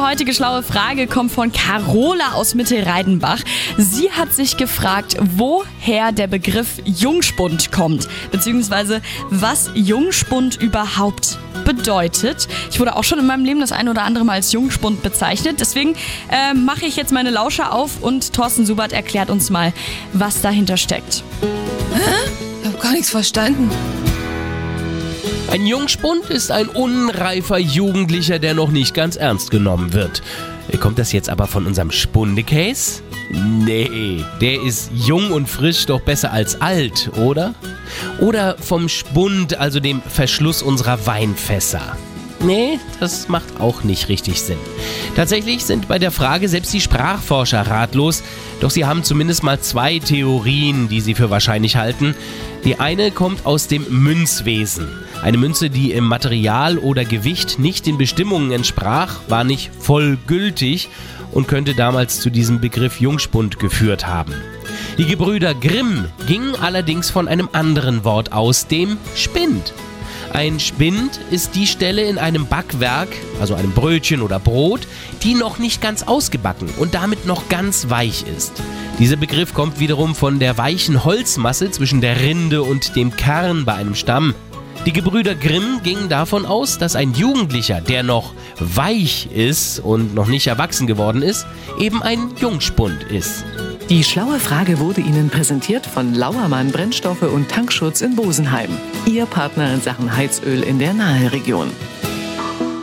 heutige schlaue Frage kommt von Carola aus Mittelreidenbach. Sie hat sich gefragt, woher der Begriff Jungspund kommt, beziehungsweise was Jungspund überhaupt bedeutet. Ich wurde auch schon in meinem Leben das ein oder andere Mal als Jungspund bezeichnet. Deswegen mache ich jetzt meine Lauscher auf und Thorsten Subert erklärt uns mal, was dahinter steckt. Ich habe gar nichts verstanden. Ein Jungspund ist ein unreifer Jugendlicher, der noch nicht ganz ernst genommen wird. Kommt das jetzt aber von unserem Spunde-Case? Nee, der ist jung und frisch doch besser als alt, oder? Oder vom Spund, also dem Verschluss unserer Weinfässer? Nee, das macht auch nicht richtig Sinn. Tatsächlich sind bei der Frage selbst die Sprachforscher ratlos, doch sie haben zumindest mal 2 Theorien, die sie für wahrscheinlich halten. Die eine kommt aus dem Münzwesen. Eine Münze, die im Material oder Gewicht nicht den Bestimmungen entsprach, war nicht voll gültig und könnte damals zu diesem Begriff Jungspund geführt haben. Die Gebrüder Grimm gingen allerdings von einem anderen Wort aus, dem Spind. Ein Spind ist die Stelle in einem Backwerk, also einem Brötchen oder Brot, die noch nicht ganz ausgebacken und damit noch ganz weich ist. Dieser Begriff kommt wiederum von der weichen Holzmasse zwischen der Rinde und dem Kern bei einem Stamm. Die Gebrüder Grimm gingen davon aus, dass ein Jugendlicher, der noch weich ist und noch nicht erwachsen geworden ist, eben ein Jungspund ist. Die schlaue Frage wurde Ihnen präsentiert von Lauermann Brennstoffe und Tankschutz in Bosenheim. Ihr Partner in Sachen Heizöl in der Naheregion.